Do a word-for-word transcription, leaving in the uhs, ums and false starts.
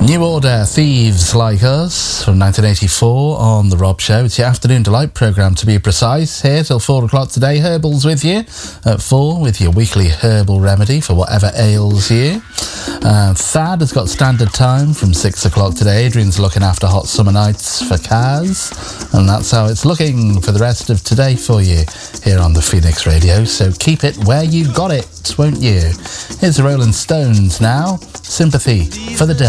New Order, Thieves Like Us from nineteen eighty-four on The Rob Show. It's your Afternoon Delight programme, to be precise. Here till four o'clock today. Herbals with you at four with your weekly herbal remedy for whatever ails you. Uh, Thad has got standard time from six o'clock today. Adrian's looking after hot summer nights for Kaz. And that's how it's looking for the rest of today for you here on the Phoenix Radio. So keep it where you got it, won't you? Here's the Rolling Stones now. Sympathy for the Devil.